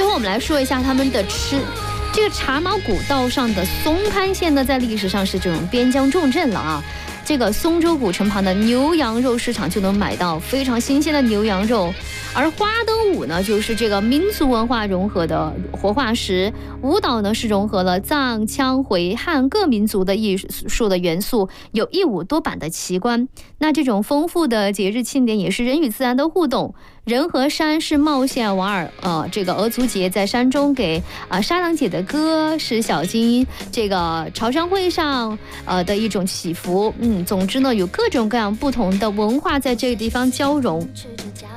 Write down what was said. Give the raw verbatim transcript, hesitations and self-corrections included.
后我们来说一下他们的吃。这个茶马古道上的松潘县呢，在历史上是这种边疆重镇了啊。这个松州古城旁的牛羊肉市场就能买到非常新鲜的牛羊肉，而花灯舞呢，就是这个民族文化融合的活化石。舞蹈呢是融合了藏、羌、回、汉各民族的艺术的元素，有一舞多板的奇观。那这种丰富的节日庆典也是人与自然的互动。人和山是茂县瓦尔呃这个俄族节在山中给啊、呃、沙朗姐的歌，是小金这个潮汕会上呃的一种祈福。嗯，总之呢，有各种各样不同的文化在这个地方交融。